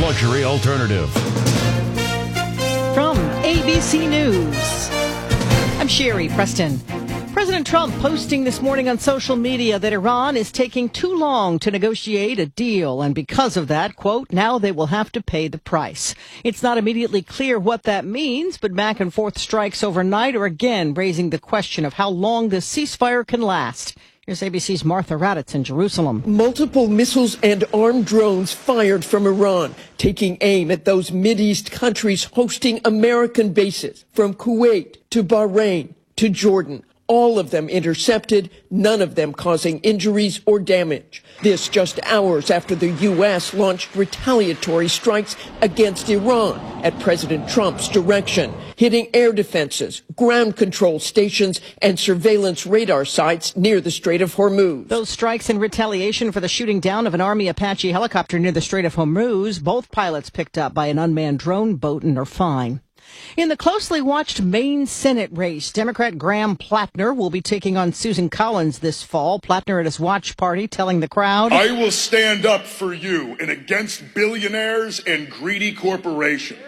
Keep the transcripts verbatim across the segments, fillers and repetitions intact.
luxury alternative. From A B C News, I'm Sherry Preston. President Trump posting this morning on social media that Iran is taking too long to negotiate a deal, and because of that, quote, now they will have to pay the price. It's not immediately clear what that means, but back and forth strikes overnight are again raising the question of how long this ceasefire can last. Here's A B C's Martha Raddatz in Jerusalem. Multiple missiles and armed drones fired from Iran, taking aim at those Mideast countries hosting American bases, from Kuwait to Bahrain to Jordan. All of them intercepted, none of them causing injuries or damage. This just hours after the U S launched retaliatory strikes against Iran at President Trump's direction, hitting air defenses, ground control stations, and surveillance radar sites near the Strait of Hormuz. Those strikes in retaliation for the shooting down of an Army Apache helicopter near the Strait of Hormuz, both pilots picked up by an unmanned drone boat and are fine. In the closely watched Maine Senate race, Democrat Graham Plattner will be taking on Susan Collins this fall. Plattner at his watch party telling the crowd, I will stand up for you and against billionaires and greedy corporations.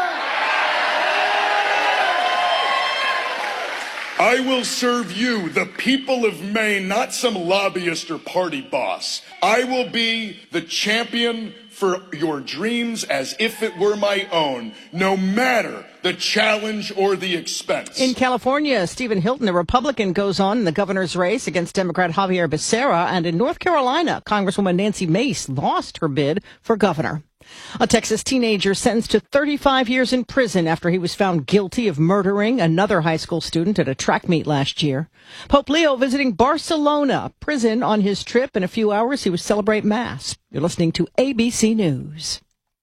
I will serve you, the people of Maine, not some lobbyist or party boss. I will be the champion for your dreams as if it were my own, no matter the challenge or the expense. In California, Stephen Hilton, a Republican, goes on in the governor's race against Democrat Javier Becerra. And in North Carolina, Congresswoman Nancy Mace lost her bid for governor. A Texas teenager sentenced to thirty-five years in prison after he was found guilty of murdering another high school student at a track meet last year. Pope Leo visiting Barcelona prison on his trip. In a few hours, he will celebrate Mass. You're listening to A B C News.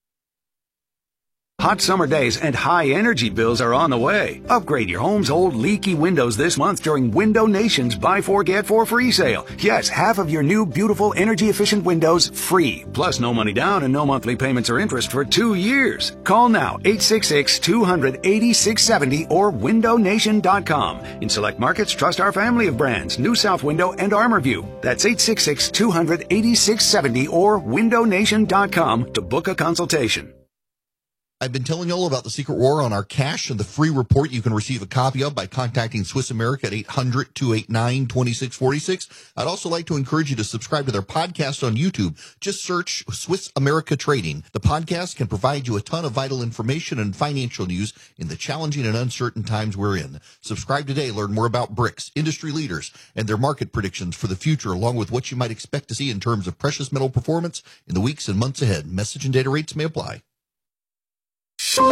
Hot summer days and high energy bills are on the way. Upgrade your home's old leaky windows this month during Window Nation's Buy Four Get Four free sale. Yes, half of your new beautiful energy efficient windows free. Plus no money down and no monthly payments or interest for two years. Call now eight six six, two hundred, eighty-six seventy or window nation dot com. In select markets, trust our family of brands, New South Window and ArmorView. That's eight six six, two hundred, eighty-six seventy or window nation dot com to book a consultation. I've been telling you all about the secret war on our cash and the free report you can receive a copy of by contacting Swiss America at eight hundred, two eight nine, two six four six. I'd also like to encourage you to subscribe to their podcast on YouTube. Just search Swiss America Trading. The podcast can provide you a ton of vital information and financial news in the challenging and uncertain times we're in. Subscribe today. Learn more about BRICS, industry leaders, and their market predictions for the future, along with what you might expect to see in terms of precious metal performance in the weeks and months ahead. Message and data rates may apply. From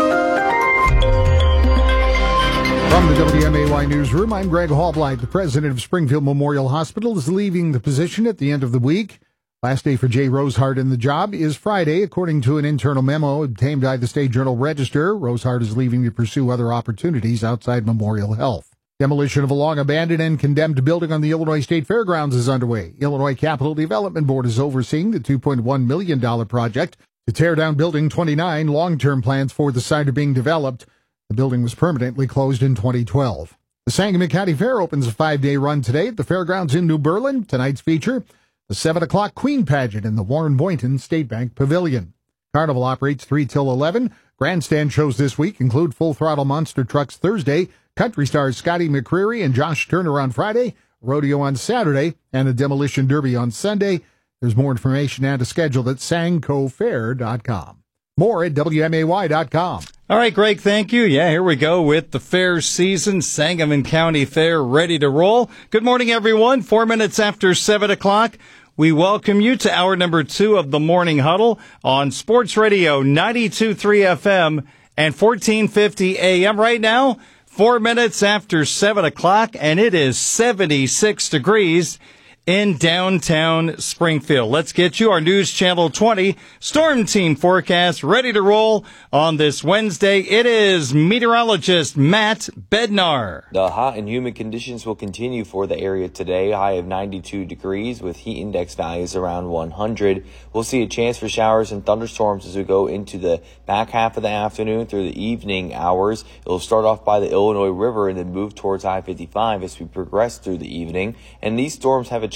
the W M A Y Newsroom, I'm Greg Hallblight. The president of Springfield Memorial Hospital is leaving the position at the end of the week. Last day for Jay Rosehart in the job is Friday, according to an internal memo obtained by the State Journal Register. Rosehart is leaving to pursue other opportunities outside Memorial Health. Demolition of a long-abandoned and condemned building on the Illinois State Fairgrounds is underway. Illinois Capital Development Board is overseeing the two point one million dollars project to tear down Building twenty-nine. Long-term plans for the site are being developed. The building was permanently closed in twenty twelve. The Sangamon County Fair opens a five-day run today at the Fairgrounds in New Berlin. Tonight's feature, the seven o'clock Queen Pageant in the Warren Boynton State Bank Pavilion. Carnival operates three till eleven. Grandstand shows this week include Full Throttle Monster Trucks Thursday, country stars Scotty McCreery and Josh Turner on Friday, rodeo on Saturday, and a demolition derby on Sunday. There's more information and a schedule at sanco fair dot com. More at W M A Y dot com. All right, Greg, thank you. Yeah, here we go with the fair season. Sangamon County Fair ready to roll. Good morning, everyone. Four minutes after seven o'clock. We welcome you to hour number two of the Morning Huddle on Sports Radio ninety-two point three F M and fourteen fifty A M. Right now, four minutes after seven o'clock, and it is seventy-six degrees in downtown Springfield. Let's get you our News Channel twenty Storm Team forecast ready to roll on this Wednesday. It is meteorologist Matt Bednar. The hot and humid conditions will continue for the area today. High of ninety-two degrees with heat index values around one hundred. We'll see a chance for showers and thunderstorms as we go into the back half of the afternoon through the evening hours. It'll start off by the Illinois River and then move towards I fifty-five as we progress through the evening. And these storms have a chance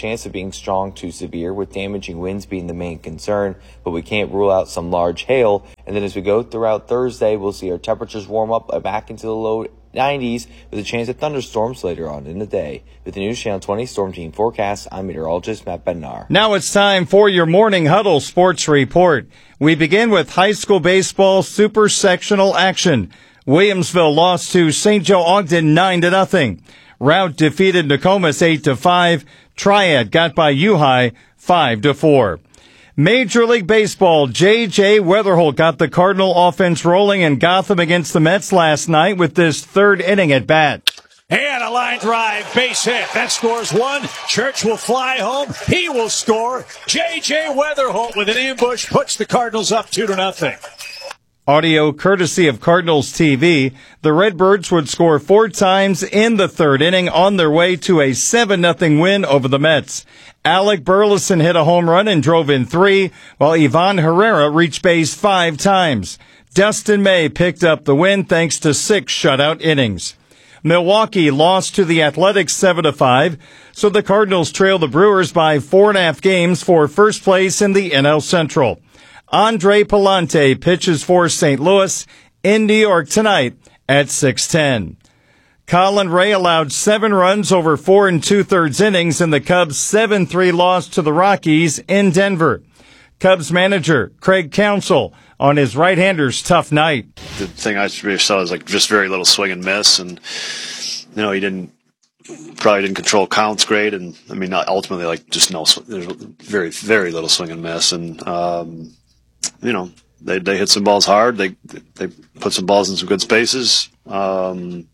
chance of being strong to severe, with damaging winds being the main concern, but we can't rule out some large hail. And then as we go throughout Thursday, we'll see our temperatures warm up back into the low nineties with a chance of thunderstorms later on in the day. With the News Channel twenty Storm Team forecast, I'm meteorologist Matt Bednar. Now it's time for your Morning Huddle Sports Report. We begin with high school baseball super sectional action. Williamsville lost to Saint Joe Ogden nine to nothing. Route defeated Nokomis eight to five. Triad got by U-High five to four. Major League Baseball, J J Weatherholt got the Cardinal offense rolling in Gotham against the Mets last night with this third inning at bat. And a line drive, base hit. That scores one. Church will fly home. He will score. J J Weatherholt with an ambush puts the Cardinals up two to nothing. Audio courtesy of Cardinals T V. The Redbirds would score four times in the third inning on their way to a seven nothing win over the Mets. Alec Burleson hit a home run and drove in three, while Ivan Herrera reached base five times. Dustin May picked up the win thanks to six shutout innings. Milwaukee lost to the Athletics seven to five, so the Cardinals trail the Brewers by four and a half games for first place in the N L Central. Andre Palante pitches for Saint Louis in New York tonight at six ten. Colin Ray allowed seven runs over four and two-thirds innings in the Cubs' seven three loss to the Rockies in Denver. Cubs manager Craig Counsell on his right-hander's tough night. The thing I saw is like just very little swing and miss, and you know he didn't probably didn't control counts great, and I mean not ultimately like just no there's very very little swing and miss, and um, you know they they hit some balls hard, they they put some balls in some good spaces. Um,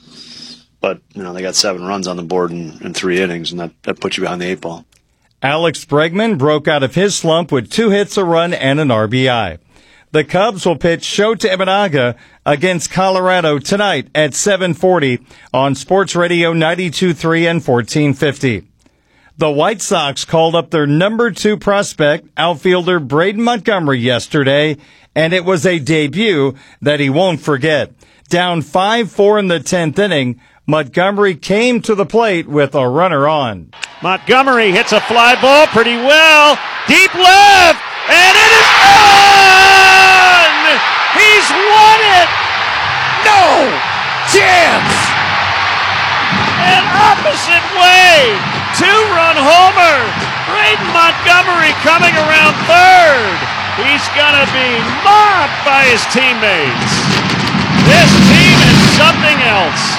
But, you know, they got seven runs on the board in, in three innings, and that, that puts you behind the eight ball. Alex Bregman broke out of his slump with two hits, a run, and an R B I. The Cubs will pitch Shota Imanaga against Colorado tonight at seven forty on Sports Radio ninety-two point three and fourteen fifty. The White Sox called up their number two prospect, outfielder Braden Montgomery, yesterday, and it was a debut that he won't forget. Down five four in the tenth inning, Montgomery came to the plate with a runner on. Montgomery hits a fly ball pretty well. Deep left, and it is gone! He's won it! No chance! An opposite way, two-run homer. Braden Montgomery coming around third. He's gonna be mobbed by his teammates. This team is something else.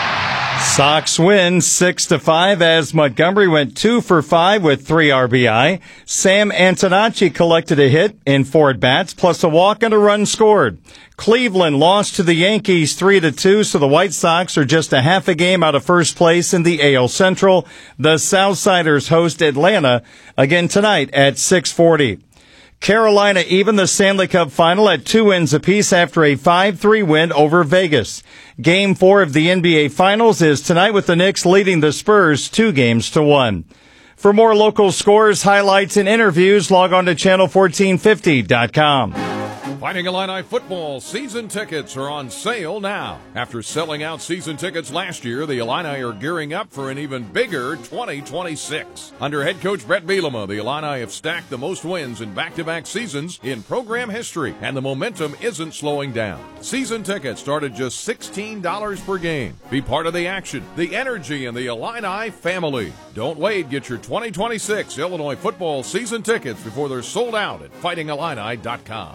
Sox win six to five as Montgomery went two for five with three R B I. Sam Antonacci collected a hit in four at-bats, plus a walk and a run scored. Cleveland lost to the Yankees three to two, so the White Sox are just a half a game out of first place in the A L Central. The Southsiders host Atlanta again tonight at six forty. Carolina even the Stanley Cup final at two wins apiece after a five three win over Vegas. Game four of the N B A Finals is tonight with the Knicks leading the Spurs two games to one. For more local scores, highlights, and interviews, log on to channel fourteen fifty dot com. Fighting Illini football season tickets are on sale now. After selling out season tickets last year, the Illini are gearing up for an even bigger twenty twenty-six. Under head coach Brett Bielema, the Illini have stacked the most wins in back-to-back seasons in program history, and the momentum isn't slowing down. Season tickets start at just sixteen dollars per game. Be part of the action, the energy, and the Illini family. Don't wait. Get your twenty twenty-six Illinois football season tickets before they're sold out at fighting illini dot com.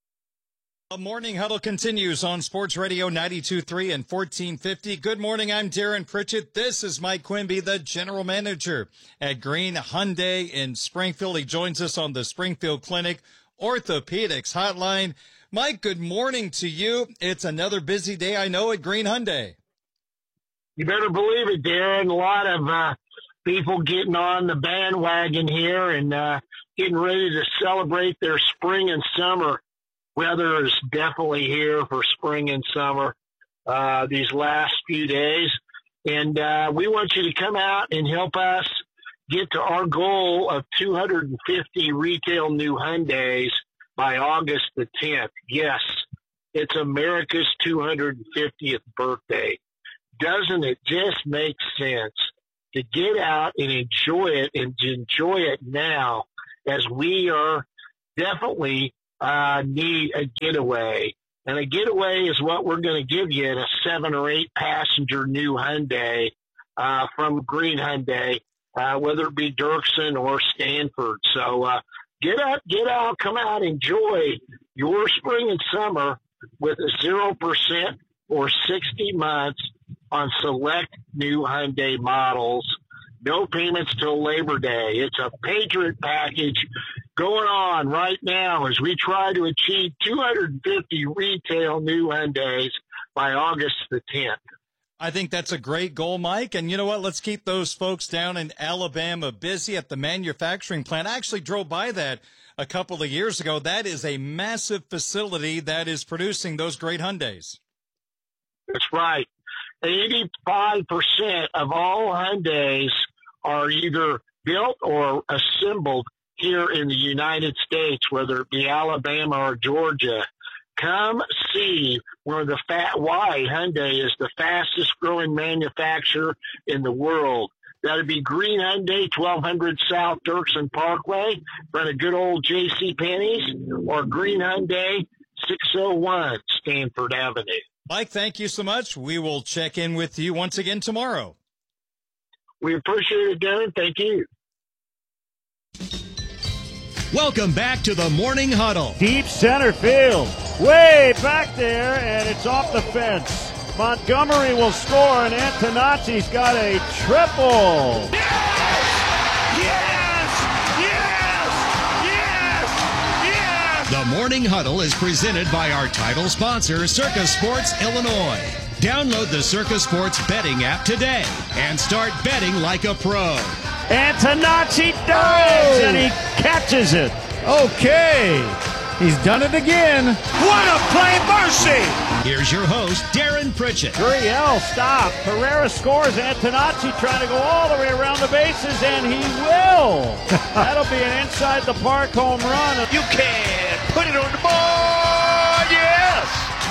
The Morning Huddle continues on Sports Radio ninety-two point three and fourteen fifty. Good morning, I'm Darren Pritchett. This is Mike Quimby, the general manager at Green Hyundai in Springfield. He joins us on the Springfield Clinic Orthopedics Hotline. Mike, good morning to you. It's another busy day, I know, at Green Hyundai. You better believe it, Darren. A lot of uh, people getting on the bandwagon here and uh, getting ready to celebrate their spring and summer. Weather is definitely here for spring and summer uh, these last few days. And uh, we want you to come out and help us get to our goal of two hundred fifty retail new Hyundais by August the tenth. Yes, it's America's two hundred fiftieth birthday. Doesn't it just make sense to get out and enjoy it, and to enjoy it now, as we are definitely uh, need a getaway. And a getaway is what we're going to give you in a seven or eight passenger new Hyundai uh, from Green Hyundai, uh, whether it be Dirksen or Stanford. So uh, get out, get out, come out, enjoy your spring and summer with a zero percent or sixty months on select new Hyundai models. No payments till Labor Day. It's a Patriot package going on right now as we try to achieve two hundred fifty retail new Hyundais by August the tenth. I think that's a great goal, Mike. And you know what? Let's keep those folks down in Alabama busy at the manufacturing plant. I actually drove by that a couple of years ago. That is a massive facility that is producing those great Hyundais. That's right. eighty-five percent of all Hyundais are either built or assembled here in the United States, whether it be Alabama or Georgia. Come see where the fat why Hyundai is the fastest growing manufacturer in the world. That'd be Green Hyundai, twelve hundred South Dirksen Parkway, in front of good old J C Penney's, or Green Hyundai, six oh one Stanford Avenue. Mike, thank you so much. We will check in with you once again tomorrow. We appreciate it, Darren. Thank you. Welcome back to the Morning Huddle. Deep center field. Way back there, and it's off the fence. Montgomery will score, and Antonacci's got a triple. Yes! Yes! Yes! Yes! The Morning Huddle is presented by our title sponsor, Circa Sports Illinois. Download the Circa Sports betting app today and start betting like a pro. Antonacci dives, and he catches it. Okay. He's done it again. What a play, Mercy! Here's your host, Darren Pritchett. Gurriel stop. Herrera scores. Antonacci trying to go all the way around the bases, and he will. That'll be an inside the park home run. You can put it on the board. Yes!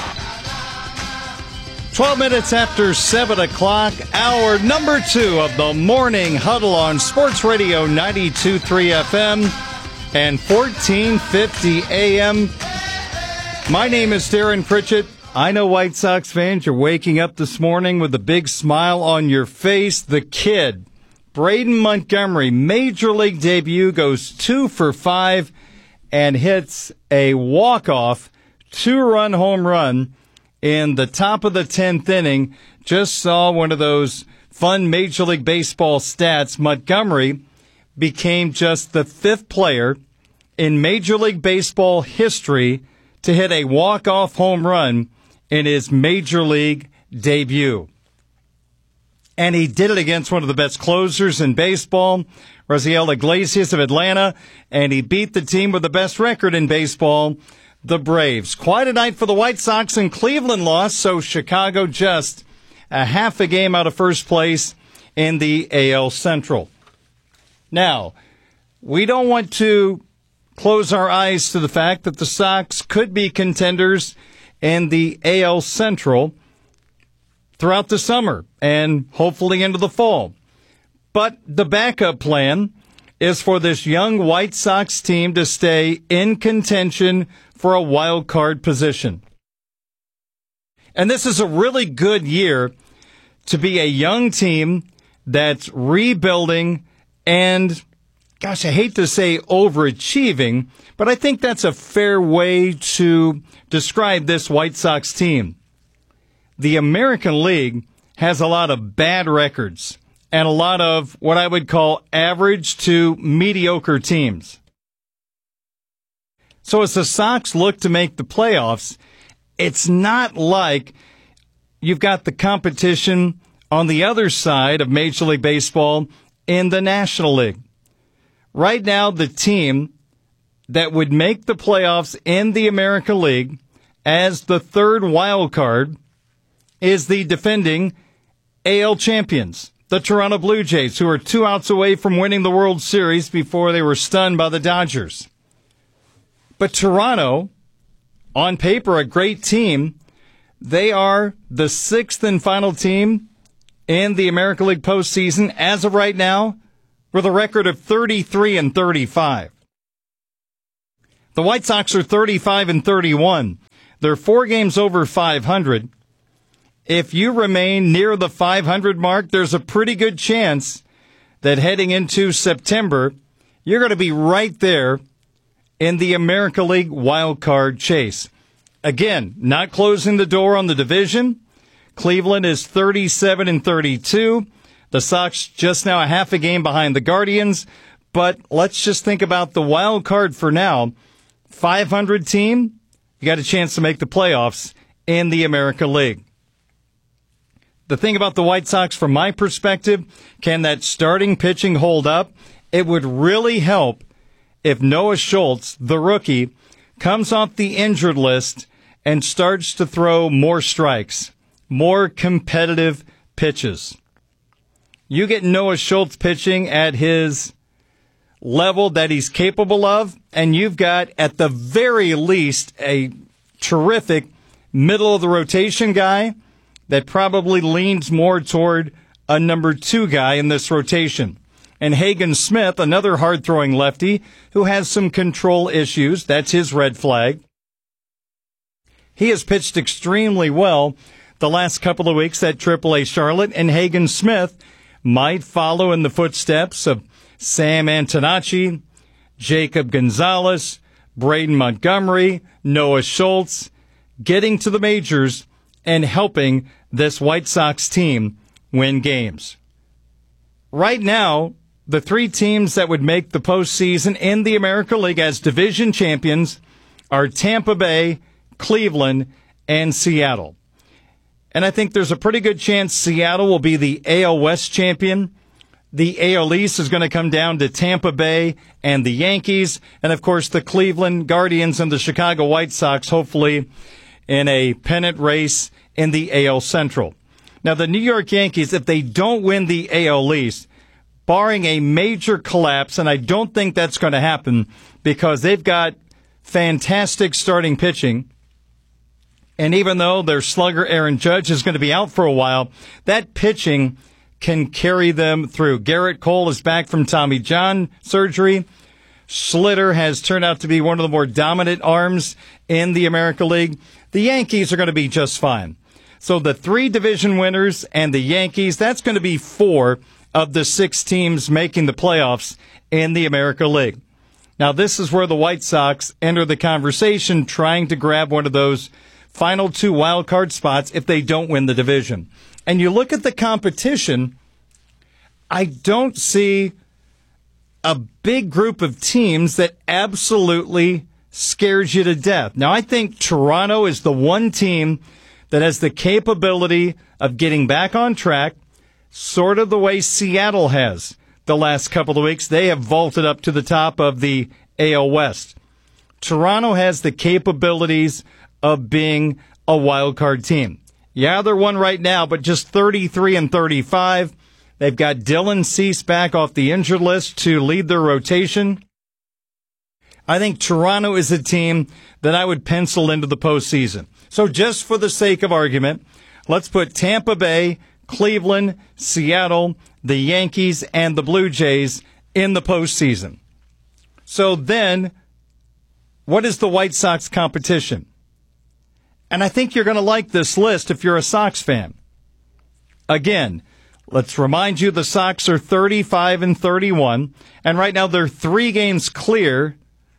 twelve minutes after seven o'clock, hour number two of the Morning Huddle on Sports Radio ninety-two point three F M and fourteen fifty A M. My name is Darren Pritchett. I know White Sox fans, you're waking up this morning with a big smile on your face. The kid, Braden Montgomery, Major League debut, goes two for five and hits a walk-off two-run home run in the top of the tenth inning. Just saw one of those fun Major League Baseball stats. Montgomery became just the fifth player in Major League Baseball history to hit a walk-off home run in his Major League debut. And he did it against one of the best closers in baseball, Raziel Iglesias of Atlanta, and he beat the team with the best record in baseball, the Braves. Quite a night for the White Sox, and Cleveland lost, so Chicago just a half a game out of first place in the A L Central. Now, we don't want to close our eyes to the fact that the Sox could be contenders in the A L Central throughout the summer and hopefully into the fall. But the backup plan is for this young White Sox team to stay in contention for a wild card position. And this is a really good year to be a young team that's rebuilding and, gosh, I hate to say overachieving, but I think that's a fair way to describe this White Sox team. The American League has a lot of bad records and a lot of what I would call average to mediocre teams. So as the Sox look to make the playoffs, it's not like you've got the competition on the other side of Major League Baseball in the National League. Right now, the team that would make the playoffs in the American League as the third wild card is the defending A L champions, the Toronto Blue Jays, who are two outs away from winning the World Series before they were stunned by the Dodgers. But Toronto, on paper, a great team, they are the sixth and final team in the American League postseason as of right now with a record of thirty-three and thirty-five. The White Sox are thirty-five and thirty-one. They're four games over five hundred. If you remain near the five hundred mark, there's a pretty good chance that heading into September, you're going to be right there in the American League wild card chase. Again, not closing the door on the division. Cleveland is thirty-seven and thirty-two. The Sox just now a half a game behind the Guardians. But let's just think about the wild card for now. five hundred team, you got a chance to make the playoffs in the American League. The thing about the White Sox, from my perspective, can that starting pitching hold up? It would really help if Noah Schultz, the rookie, comes off the injured list and starts to throw more strikes, more competitive pitches. You get Noah Schultz pitching at his level that he's capable of, and you've got, at the very least, a terrific middle-of-the-rotation guy that probably leans more toward a number two guy in this rotation. And Hagen Smith, another hard-throwing lefty who has some control issues. That's his red flag. He has pitched extremely well the last couple of weeks at triple A Charlotte, and Hagen Smith might follow in the footsteps of Sam Antonacci, Jacob Gonzalez, Braden Montgomery, Noah Schultz, getting to the majors and helping this White Sox team win games. Right now, the three teams that would make the postseason in the American League as division champions are Tampa Bay, Cleveland, and Seattle. And I think there's a pretty good chance Seattle will be the A L West champion. The A L East is going to come down to Tampa Bay and the Yankees. And, of course, the Cleveland Guardians and the Chicago White Sox, hopefully in a pennant race in the A L Central. Now, the New York Yankees, if they don't win the A L East, barring a major collapse, and I don't think that's going to happen because they've got fantastic starting pitching, and even though their slugger Aaron Judge is going to be out for a while, that pitching can carry them through. Garrett Cole is back from Tommy John surgery. Schlitter has turned out to be one of the more dominant arms in the American League. The Yankees are going to be just fine. So the three division winners and the Yankees, that's going to be four of the six teams making the playoffs in the American League. Now, this is where the White Sox enter the conversation, trying to grab one of those final two wild card spots if they don't win the division. And you look at the competition, I don't see a big group of teams that absolutely scares you to death. Now, I think Toronto is the one team that has the capability of getting back on track, sort of the way Seattle has the last couple of weeks. They have vaulted up to the top of the A L West. Toronto has the capabilities of being a wild card team. Yeah, they're one right now, but just thirty-three and thirty-five. They've got Dylan Cease back off the injured list to lead their rotation. I think Toronto is a team that I would pencil into the postseason. So just for the sake of argument, let's put Tampa Bay, Cleveland, Seattle, the Yankees, and the Blue Jays in the postseason. So then, what is the White Sox competition? And I think you're going to like this list if you're a Sox fan. Again, let's remind you the Sox are thirty-five and thirty-one, and right now they're three games clear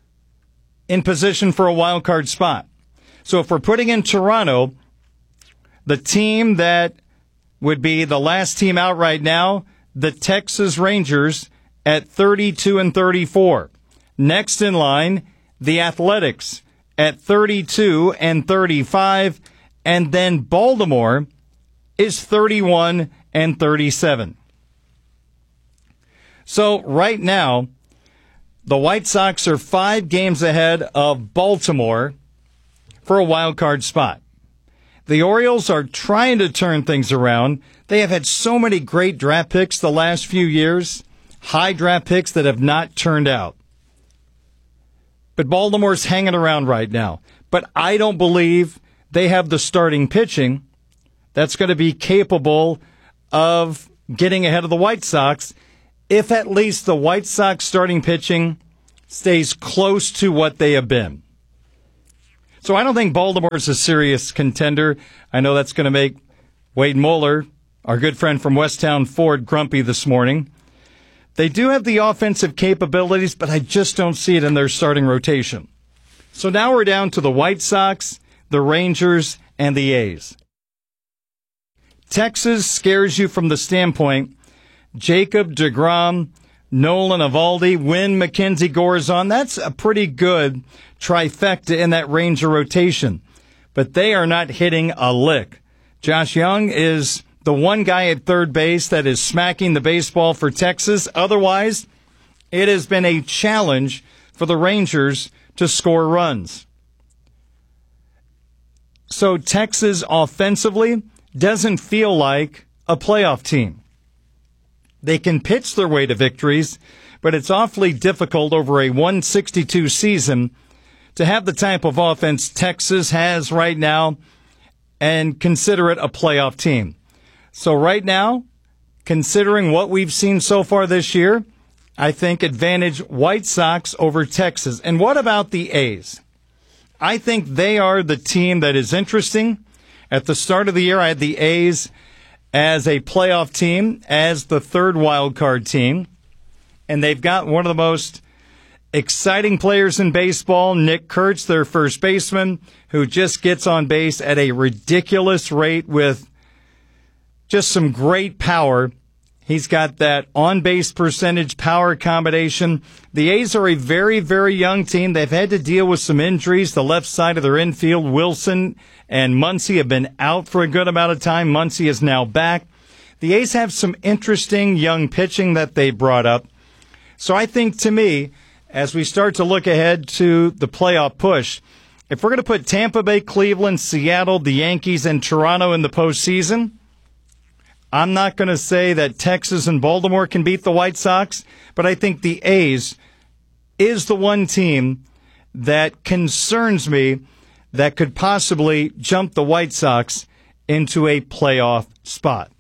in position for a wild card spot. So if we're putting in Toronto, the team that would be the last team out right now, the Texas Rangers at thirty-two and thirty-four. Next in line, the Athletics at thirty-two and thirty-five, and then Baltimore is thirty-one and thirty-seven. So right now, the White Sox are five games ahead of Baltimore for a wild card spot. The Orioles are trying to turn things around. They have had so many great draft picks the last few years, high draft picks that have not turned out. But Baltimore's hanging around right now. But I don't believe they have the starting pitching that's going to be capable of getting ahead of the White Sox if at least the White Sox starting pitching stays close to what they have been. So I don't think Baltimore's a serious contender. I know that's going to make Wade Muller, our good friend from Westtown Ford, grumpy this morning. They do have the offensive capabilities, but I just don't see it in their starting rotation. So now we're down to the White Sox, the Rangers, and the A's. Texas scares you from the standpoint Jacob deGrom, Nolan Eovaldi, when Mackenzie Gore's on. That's a pretty good trifecta in that Ranger rotation. But they are not hitting a lick. Josh Young is the one guy at third base that is smacking the baseball for Texas. Otherwise, it has been a challenge for the Rangers to score runs. So Texas offensively doesn't feel like a playoff team. They can pitch their way to victories, but it's awfully difficult over a one sixty-two season to have the type of offense Texas has right now and consider it a playoff team. So right now, considering what we've seen so far this year, I think advantage White Sox over Texas. And what about the A's? I think they are the team that is interesting. At the start of the year, I had the A's as a playoff team, as the third wild card team. And they've got one of the most exciting players in baseball, Nick Kurtz, their first baseman, who just gets on base at a ridiculous rate with just some great power. He's got that on-base percentage power combination. The A's are a very, very young team. They've had to deal with some injuries. The left side of their infield, Wilson and Muncy, have been out for a good amount of time. Muncy is now back. The A's have some interesting young pitching that they brought up. So I think, to me, as we start to look ahead to the playoff push, if we're going to put Tampa Bay, Cleveland, Seattle, the Yankees, and Toronto in the postseason, I'm not going to say that Texas and Baltimore can beat the White Sox, but I think the A's is the one team that concerns me that could possibly jump the White Sox into a playoff spot.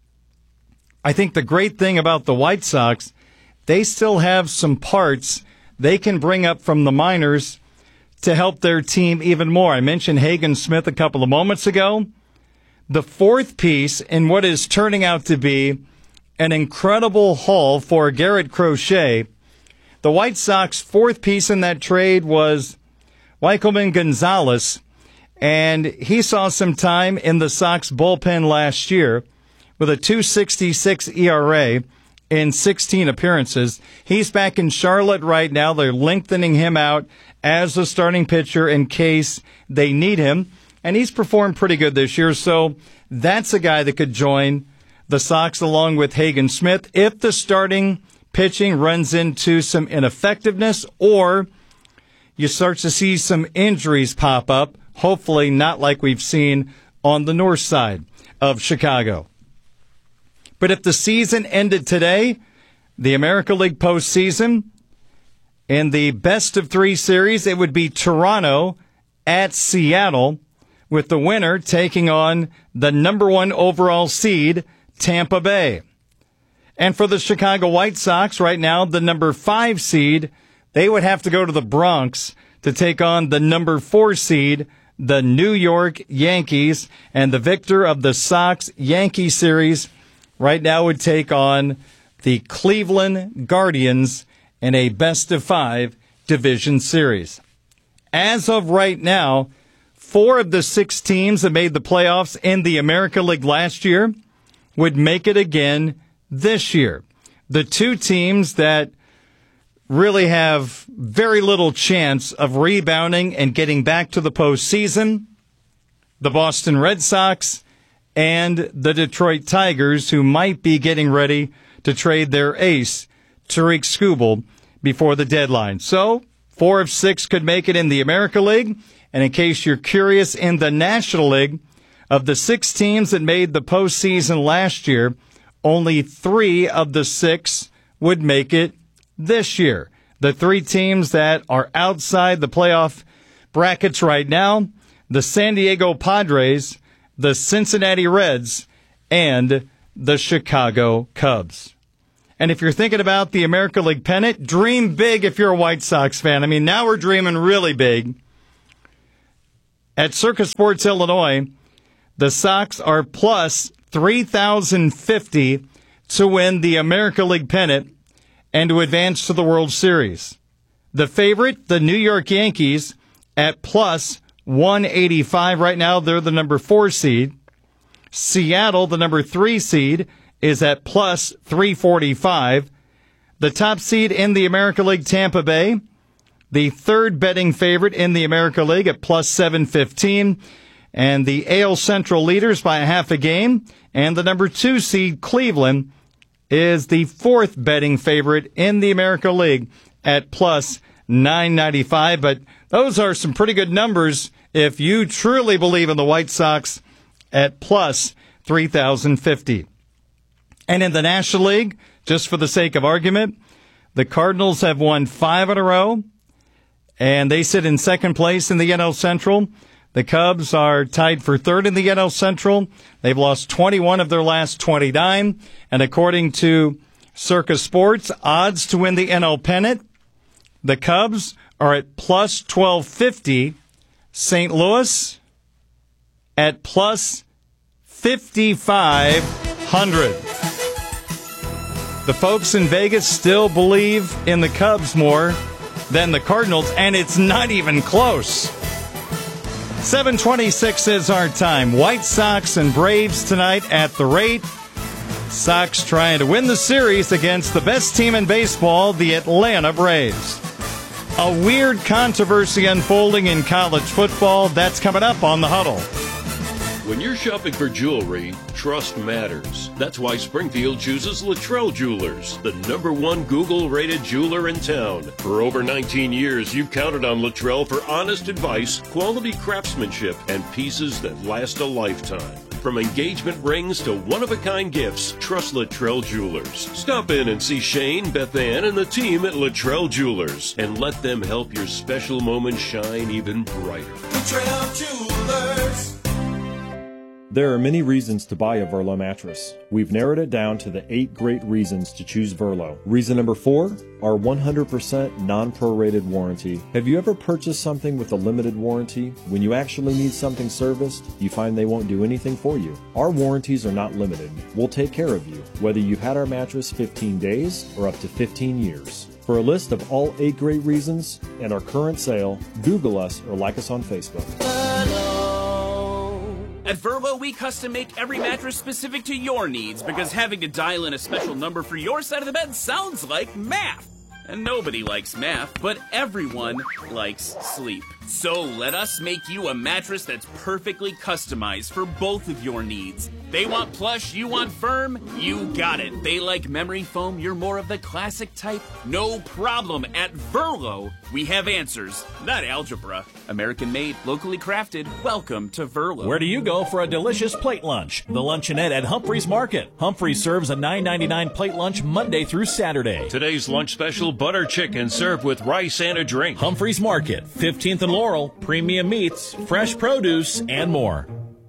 I think the great thing about the White Sox, they still have some parts they can bring up from the minors to help their team even more. I mentioned Hagen Smith a couple of moments ago. The fourth piece in what is turning out to be an incredible haul for Garrett Crochet. The White Sox fourth piece in that trade was Wikelman Gonzalez, and he saw some time in the Sox bullpen last year with a two sixty-six E R A in sixteen appearances. He's back in Charlotte right now. They're lengthening him out as a starting pitcher in case they need him. And he's performed pretty good this year, so that's a guy that could join the Sox along with Hagen Smith if the starting pitching runs into some ineffectiveness or you start to see some injuries pop up, hopefully not like we've seen on the north side of Chicago. But if the season ended today, the American League postseason, in the best of three series, it would be Toronto at Seattle, with the winner taking on the number one overall seed, Tampa Bay. And for the Chicago White Sox, right now, the number five seed, they would have to go to the Bronx to take on the number four seed, the New York Yankees. And the victor of the Sox-Yankee series right now would take on the Cleveland Guardians in a best-of-five division series. As of right now, four of the six teams that made the playoffs in the American League last year would make it again this year. The two teams that really have very little chance of rebounding and getting back to the postseason, the Boston Red Sox and the Detroit Tigers, who might be getting ready to trade their ace, Tariq Skubal, before the deadline. So, four of six could make it in the American League. And in case you're curious, in the National League, of the six teams that made the postseason last year, only three of the six would make it this year. The three teams that are outside the playoff brackets right now, the San Diego Padres, the Cincinnati Reds, and the Chicago Cubs. And if you're thinking about the American League pennant, dream big if you're a White Sox fan. I mean, now we're dreaming really big. At Circa Sports Illinois, the Sox are plus three thousand fifty to win the American League pennant and to advance to the World Series. The favorite, the New York Yankees, at plus one eighty-five. Right now, they're the number four seed. Seattle, the number three seed, is at plus three forty-five. The top seed in the American League, Tampa Bay, the third betting favorite in the American League at plus seven fifteen. And the A L Central leaders by a half a game. And the number two seed, Cleveland, is the fourth betting favorite in the American League at plus nine ninety-five. But those are some pretty good numbers if you truly believe in the White Sox at plus three thousand fifty. And in the National League, just for the sake of argument, the Cardinals have won five in a row, and they sit in second place in the N L Central. The Cubs are tied for third in the N L Central. They've lost twenty-one of their last twenty-nine. And according to Circa Sports, odds to win the N L pennant, the Cubs are at plus twelve fifty. Saint Louis at plus fifty-five hundred. The folks in Vegas still believe in the Cubs more than the Cardinals, and it's not even close. seven twenty-six is our time. White Sox and Braves tonight at the rate. Sox trying to win the series against the best team in baseball, the Atlanta Braves. A weird controversy unfolding in college football. That's coming up on The Huddle. When you're shopping for jewelry, trust matters. That's why Springfield chooses Luttrell Jewelers, the number one Google-rated jeweler in town. For over nineteen years, you've counted on Luttrell for honest advice, quality craftsmanship, and pieces that last a lifetime. From engagement rings to one-of-a-kind gifts, trust Luttrell Jewelers. Stop in and see Shane, Beth Ann, and the team at Luttrell Jewelers, and let them help your special moments shine even brighter. Luttrell Jewelers. There are many reasons to buy a Verlo mattress. We've narrowed it down to the eight great reasons to choose Verlo. Reason number four, our one hundred percent non-prorated warranty. Have you ever purchased something with a limited warranty? When you actually need something serviced, you find they won't do anything for you. Our warranties are not limited. We'll take care of you, whether you've had our mattress fifteen days or up to fifteen years. For a list of all eight great reasons and our current sale, Google us or like us on Facebook. At Verlo, we custom make every mattress specific to your needs because having to dial in a special number for your side of the bed sounds like math. And nobody likes math, but everyone likes sleep. So let us make you a mattress that's perfectly customized for both of your needs. They want plush, you want firm, you got it. They like memory foam, you're more of the classic type. No problem. At Verlo, we have answers, not algebra. American made, locally crafted. Welcome to Verlo. Where do you go for a delicious plate lunch? The Luncheonette at Humphreys Market. Humphreys serves a nine ninety-nine plate lunch Monday through Saturday. Today's lunch special, butter chicken served with rice and a drink. Humphreys Market, fifteenth and Laurel, premium meats, fresh produce, and more.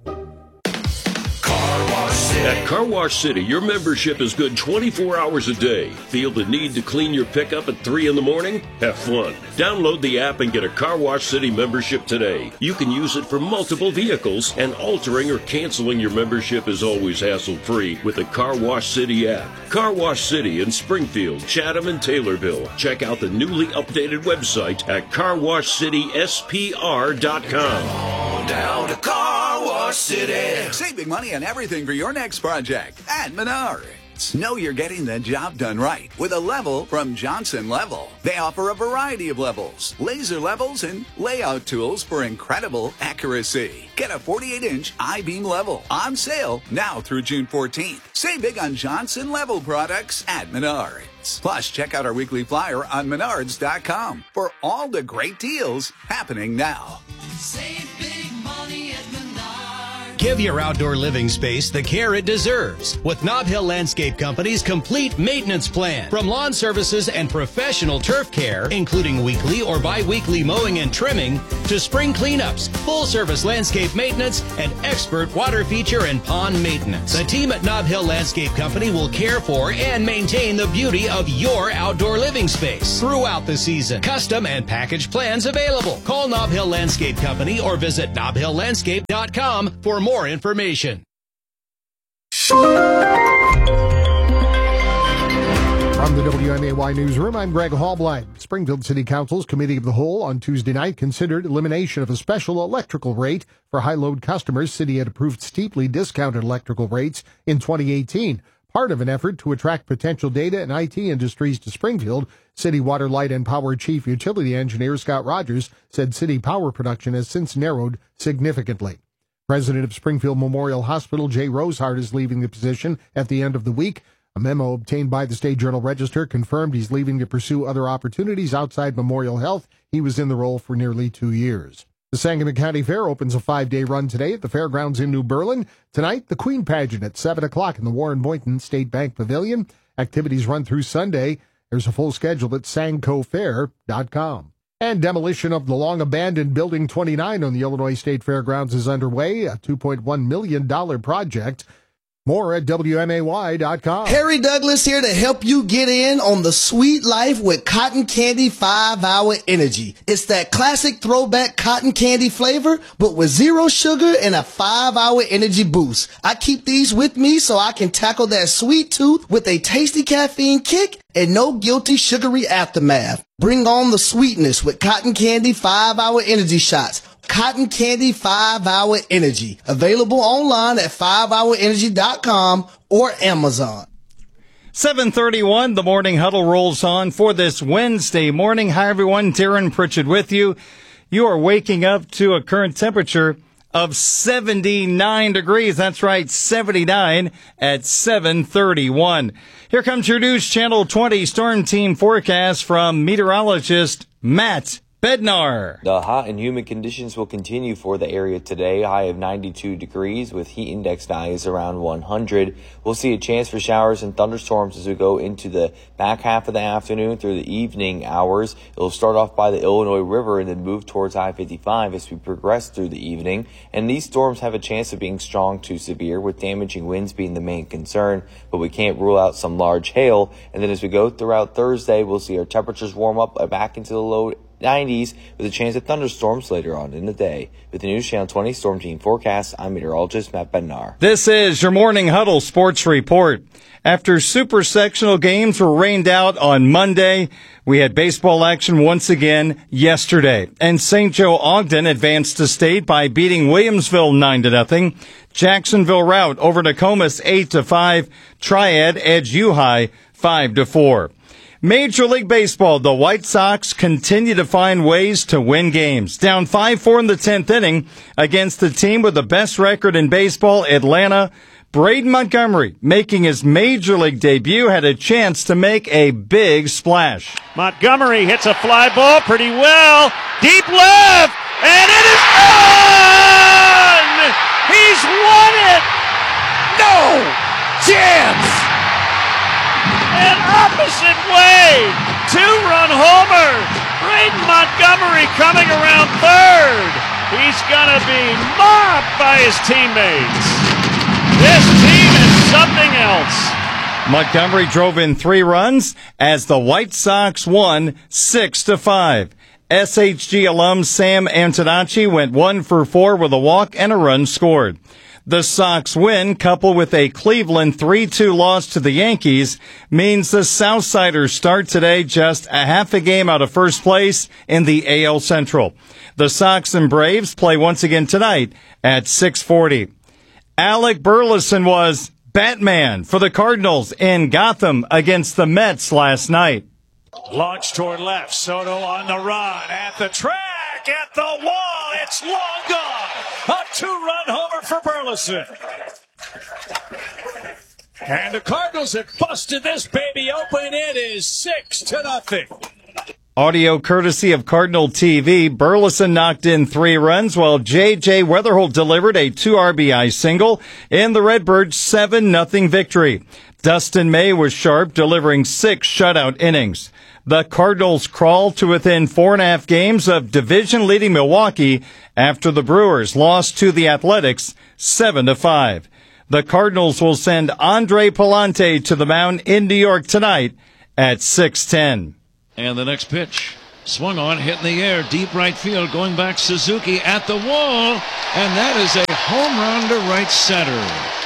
At Car Wash City, your membership is good twenty-four hours a day. Feel the need to clean your pickup at three in the morning? Have fun. Download the app and get a Car Wash City membership today. You can use it for multiple vehicles, and altering or canceling your membership is always hassle-free with the Car Wash City app. Car Wash City in Springfield, Chatham, and Taylorville. Check out the newly updated website at car wash city s p r dot com. Down to Car Wash City. Saving money on everything for your next project at Menards. Know you're getting the job done right with a level from Johnson Level. They offer a variety of levels, laser levels, and layout tools for incredible accuracy. Get a forty-eight inch I-beam level on sale now through June fourteenth. Save big on Johnson Level products at Menards. Plus, check out our weekly flyer on menards dot com for all the great deals happening now. Save big money at Menards. Give your outdoor living space the care it deserves with Nob Hill Landscape Company's complete maintenance plan. From lawn services and professional turf care, including weekly or bi-weekly mowing and trimming, to spring cleanups, full-service landscape maintenance, and expert water feature and pond maintenance. The team at Nob Hill Landscape Company will care for and maintain the beauty of your outdoor living space throughout the season. Custom and package plans available. Call Nob Hill Landscape Company or visit nob hill landscape dot com for more information. From the W M A Y Newsroom, I'm Greg Hallblight. Springfield City Council's Committee of the Whole on Tuesday night considered elimination of a special electrical rate for high-load customers. City had approved steeply discounted electrical rates in twenty eighteen. Part of an effort to attract potential data and I T industries to Springfield, City Water, Light, and Power Chief Utility Engineer Scott Rogers said city power production has since narrowed significantly. President of Springfield Memorial Hospital, Jay Rosehart, is leaving the position at the end of the week. A memo obtained by the State Journal-Register confirmed he's leaving to pursue other opportunities outside Memorial Health. He was in the role for nearly two years. The Sangamon County Fair opens a five-day run today at the fairgrounds in New Berlin. Tonight, the Queen Pageant at seven o'clock in the Warren Boynton State Bank Pavilion. Activities run through Sunday. There's a full schedule at sanco fair dot com. And demolition of the long-abandoned Building twenty-nine on the Illinois State Fairgrounds is underway, a two point one million dollars project. More at W M A Y dot com. Harry Douglas here to help you get in on the sweet life with Cotton Candy five hour Energy. It's that classic throwback cotton candy flavor, but with zero sugar and a five hour energy boost. I keep these with me so I can tackle that sweet tooth with a tasty caffeine kick and no guilty sugary aftermath. Bring on the sweetness with Cotton Candy five hour Energy shots. Cotton Candy five hour Energy. Available online at five hour energy dot com or Amazon. seven thirty-one, the Morning Huddle rolls on for this Wednesday morning. Hi, everyone. Darren Pritchett with you. You are waking up to a current temperature of seventy-nine degrees. That's right, seventy-nine at seven thirty-one. Here comes your News Channel twenty Storm Team forecast from meteorologist Matt Bednar. The hot and humid conditions will continue for the area today. High of ninety-two degrees with heat index values around one hundred. We'll see a chance for showers and thunderstorms as we go into the back half of the afternoon through the evening hours. It'll start off by the Illinois River and then move towards I fifty-five as we progress through the evening. And these storms have a chance of being strong to severe, with damaging winds being the main concern, but we can't rule out some large hail. And then as we go throughout Thursday, we'll see our temperatures warm up back into the low nineties with a chance of thunderstorms later on in the day. With the News Channel twenty Storm Team forecast, I'm meteorologist Matt Bednar. This is your Morning Huddle Sports Report. After super sectional games were rained out on Monday, we had baseball action once again yesterday. And Saint Joe Ogden advanced to state by beating Williamsville nine to nothing. Jacksonville rout over Nokomis eight to five. Triad edge U-High five to four. Major League Baseball, the White Sox continue to find ways to win games. Down five four in the tenth inning against the team with the best record in baseball, Atlanta. Braden Montgomery, making his Major League debut, had a chance to make a big splash. Montgomery hits a fly ball pretty well. Deep left, and it is gone! He's won it! No chance! An opposite way, two-run homer. Braden Montgomery coming around third. He's gonna be mobbed by his teammates. This team is something else. Montgomery drove in three runs as the White Sox won six to five. S H G alum Sam Antonacci went one for four with a walk and a run scored. The Sox win, coupled with a Cleveland three two loss to the Yankees, means the Southsiders start today just a half a game out of first place in the A L Central. The Sox and Braves play once again tonight at six forty. Alec Burleson was Batman for the Cardinals in Gotham against the Mets last night. Launch toward left. Soto on the run. At the track. At the wall. It's long gone. A two-run homer for Burleson. And the Cardinals have busted this baby open. It is six to nothing. Audio courtesy of Cardinal T V. Burleson knocked in three runs while J J Weatherholt delivered a two R B I single in the Redbirds' seven nothing victory. Dustin May was sharp, delivering six shutout innings. The Cardinals crawled to within four and a half games of division-leading Milwaukee after the Brewers lost to the Athletics seven to five. The Cardinals will send Andre Palante to the mound in New York tonight at six ten. And the next pitch, swung on, hit in the air, deep right field, going back Suzuki at the wall, and that is a home run to right center.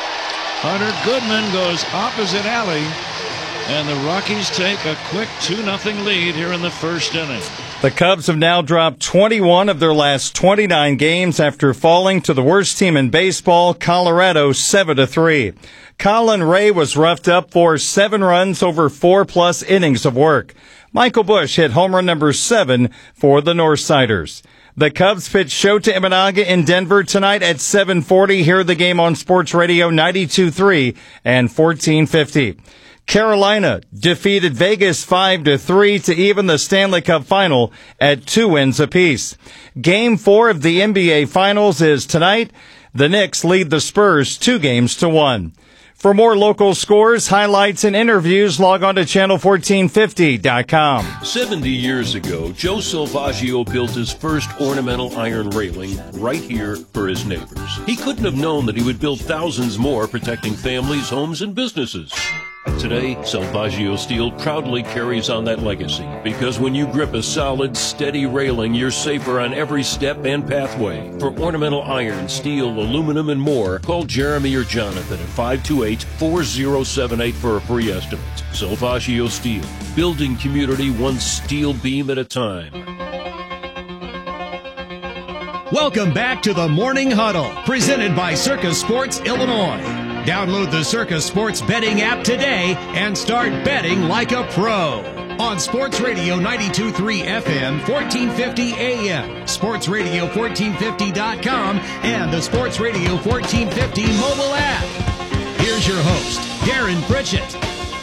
Hunter Goodman goes opposite alley, and the Rockies take a quick two nothing lead here in the first inning. The Cubs have now dropped twenty-one of their last twenty-nine games after falling to the worst team in baseball, Colorado, seven to three. Colin Ray was roughed up for seven runs over four-plus innings of work. Michael Busch hit home run number seven for the Northsiders. The Cubs pitch Shota Imanaga in Denver tonight at seven forty. Hear the game on Sports Radio ninety-two point three and fourteen fifty. Carolina defeated Vegas five to three to even the Stanley Cup final at two wins apiece. Game four of the N B A Finals is tonight. The Knicks lead the Spurs two games to one. For more local scores, highlights, and interviews, log on to channel fourteen fifty dot com. seventy years ago, Joe Salvaggio built his first ornamental iron railing right here for his neighbors. He couldn't have known that he would build thousands more, protecting families, homes, and businesses. Today, Salvaggio Steel proudly carries on that legacy, because when you grip a solid, steady railing, you're safer on every step and pathway. For ornamental iron, steel, aluminum, and more, call Jeremy or Jonathan at five two eight, four zero seven eight for a free estimate. Salvaggio Steel, building community one steel beam at a time. Welcome back to the Morning Huddle, presented by Circus Sports Illinois. Download the Circus Sports betting app today and start betting like a pro. On Sports Radio ninety-two point three F M, fourteen fifty A M, sports radio fourteen fifty dot com, and the Sports Radio fourteen fifty mobile app. Here's your host, Darren Pritchett.